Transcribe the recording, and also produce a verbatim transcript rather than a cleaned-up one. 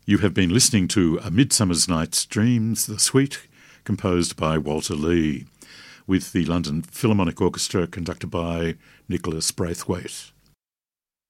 You have been listening to A Midsummer's Night's Dreams, the suite, composed by Walter Lee, with the London Philharmonic Orchestra conducted by Nicholas Braithwaite.